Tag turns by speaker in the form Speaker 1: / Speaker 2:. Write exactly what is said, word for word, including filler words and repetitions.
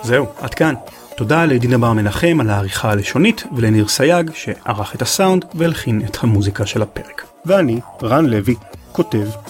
Speaker 1: זהו, עד כאן. תודה לדינה בר מנחם על העריכה הלשונית ולניר סייג שערך את הסאונד והלחין את המוזיקה של הפרק. ואני, רן לוי, כותב